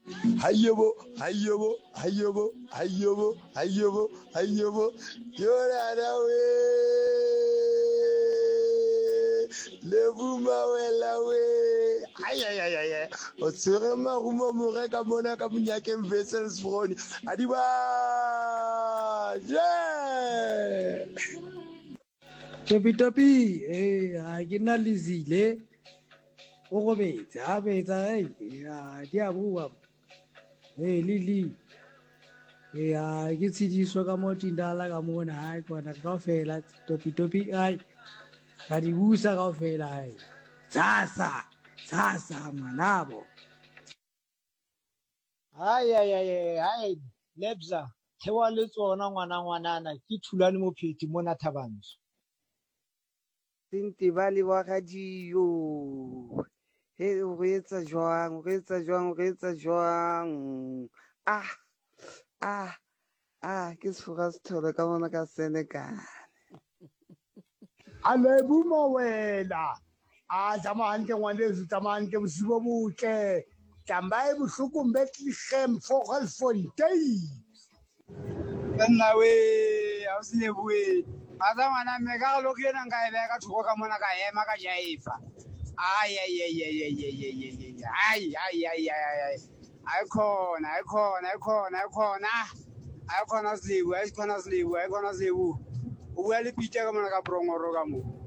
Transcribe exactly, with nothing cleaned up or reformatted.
Hayobo, hayobo, hayobo, hayobo, hayobo, hayobo. Yora nawe. Levuma wela we. Ay ay ay ay. O tsere marumo more ka mona ka munyake vessels front. Adiba. Yeah. Topi topi, eh, ha ke na lezile. O go betsa, ha betsa, eh, ya di a bua. Eh, lili. Eh, ya ke tshediswa ka mo tindala ka mona, ha kona kaofela topi topi ai. Ka di busa kaofela ai. Sasa, sasa manabo. Ai ai ai ai Lebza thewa le tsona ngwana ngwanana ke thulane mo pheti mona Thabantsho. Sente ba le wa radio. He o etsa jwang, o etsa jwang, o etsa jwang. Ah, ah, ah, ke sefoka se thole ka mona ka Senegal. A lebuma wela. A zamani ke ngwanezi zamani ke bosibo botle. Tamba e bohloko Bethlehem Vogelfontein. Nna we a se leboe a tsa ngwana mme ka lo ke nang ka e beka thoko ka mona ka ema ka jaifa ai ai ai ai ai ai ai ai ai ai ai ai khona ai khona ai khona ai khona ai khona slebu ai khona slebu ai khona slebu o bua le pite ka mona ka prongoro ka mo